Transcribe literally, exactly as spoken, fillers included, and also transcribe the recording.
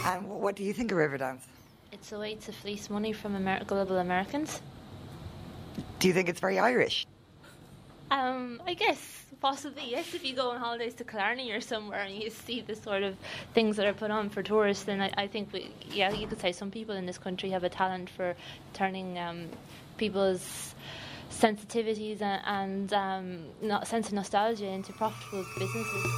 And what do you think of Riverdance? It's a way to fleece money from Amer- global Americans. Do you think it's very Irish? Um, I guess possibly, yes. If you go on holidays to Killarney or somewhere and you see the sort of things that are put on for tourists, then I, I think, we, yeah, you could say some people in this country have a talent for turning um, people's sensitivities and, and um, not sense of nostalgia into profitable businesses.